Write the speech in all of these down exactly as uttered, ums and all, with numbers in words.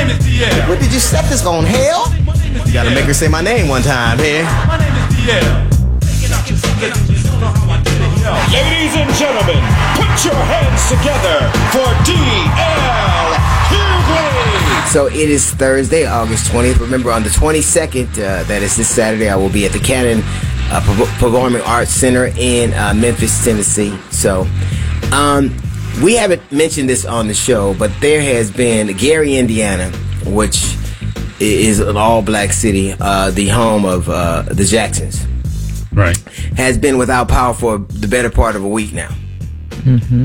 name is D L. What did you set this on, hell? You gotta make her say my name one time, here. My name is D L. Ladies and gentlemen, put your hands together for D L Hughley. So it is Thursday, August twentieth. Remember, on the twenty-second, uh, that is this Saturday, I will be at the Cannon uh, Performing Arts Center in uh, Memphis, Tennessee. So, um, we haven't mentioned this on the show, but there has been Gary, Indiana, which is an all-black city, uh, the home of uh, the Jacksons. Right. Has been without power for the better part of a week now. Mm-hmm.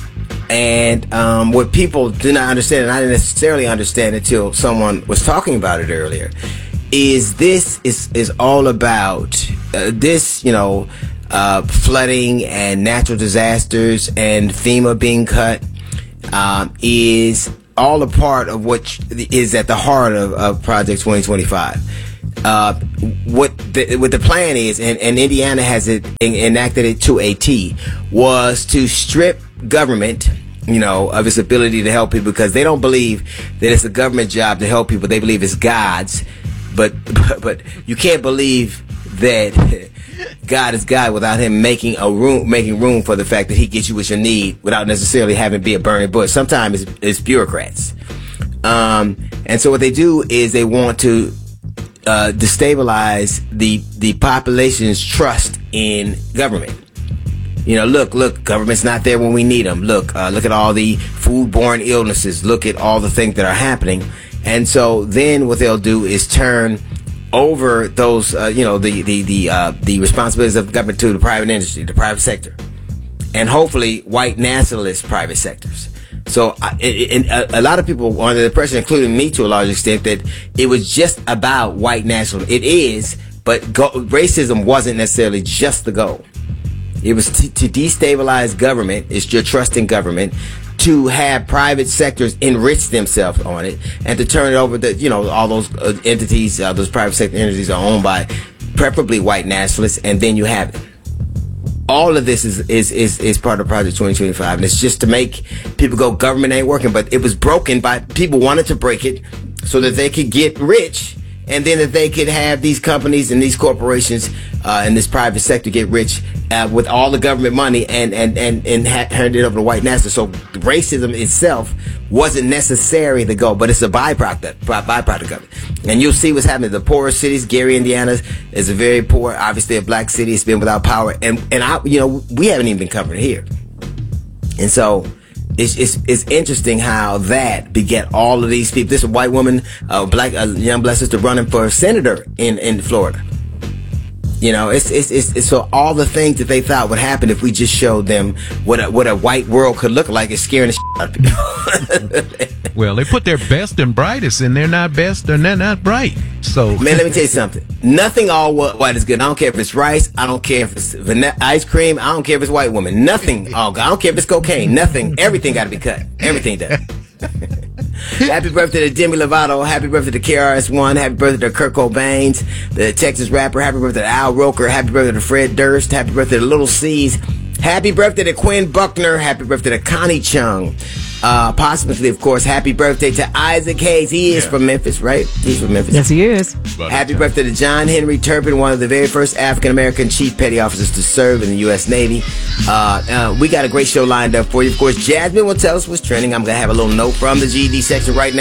And um, what people do not understand, and I didn't necessarily understand until someone was talking about it earlier, is this is, is all about uh, this, you know, uh, flooding and natural disasters and FEMA being cut um, is all a part of what is at the heart of, of Project twenty twenty-five. Uh, what the, what the plan is, and, and Indiana has it en- enacted it to a T, was to strip government, you know, of its ability to help people, because they don't believe that it's a government job to help people. They believe it's God's, but but, but you can't believe that God is God without Him making a room, making room for the fact that He gets you what you need without necessarily having to be a burning bush. Sometimes it's, it's bureaucrats, um, and so what they do is they want to Uh, destabilize the the population's trust in government. You know, look, look, government's not there when we need them. Look, uh, look at all the foodborne illnesses. Look at all the things that are happening. And so then what they'll do is turn over those, uh, you know, the the the uh, the responsibilities of government to the private industry, the private sector, and hopefully white nationalist private sectors. So, uh, and a, a lot of people were under the impression, including me to a large extent, that it was just about white nationalism. It is, but go, racism wasn't necessarily just the goal. It was t- to destabilize government, it's your trust in government, to have private sectors enrich themselves on it, and to turn it over to, you know, all those uh, entities, uh, those private sector entities are owned by preferably white nationalists, and then you have it. All of this is, is, is, is part of Project twenty twenty-five, and it's just to make people go, government ain't working. But it was broken by people wanted to break it so that they could get rich, and then that they could have these companies and these corporations uh, and this private sector get rich uh, with all the government money and and and and ha- hand it over to white nationalists. So racism itself wasn't necessary to go, but it's a byproduct byproduct of it. And you'll see what's happening. The poorest cities, Gary, Indiana, is a very poor, obviously a black city. It's been without power, and and I, you know, we haven't even been covering it here. And so it's it's it's interesting how that beget all of these people. This is a white woman, a black, a young black sister running for senator in in Florida. You know, it's, it's it's it's so all the things that they thought would happen if we just showed them what a, what a white world could look like is scaring the shit out of people. Well, they put their best and brightest, and they're not best and they're not bright. So, man, let me tell you something. Nothing all white is good. I don't care if it's rice. I don't care if it's vanilla ice cream. I don't care if it's white woman. Nothing all good. I don't care if it's cocaine. Nothing. Everything got to be cut. Everything does. Happy birthday to Demi Lovato. Happy birthday to K R S One. Happy birthday to Kurt Cobain, the Texas rapper. Happy birthday to Al Roker. Happy birthday to Fred Durst. Happy birthday to Little C's. Happy birthday to Quinn Buckner. Happy birthday to Connie Chung. Uh, possibly, of course, happy birthday to Isaac Hayes. He is yeah. from Memphis, right? He's from Memphis. Yes, he is. Happy birthday to John Henry Turpin, one of the very first African-American chief petty officers to serve in the U S Navy. Uh, uh, we got a great show lined up for you. Of course, Jasmine will tell us what's trending. I'm going to have a little note from the G E D section right now.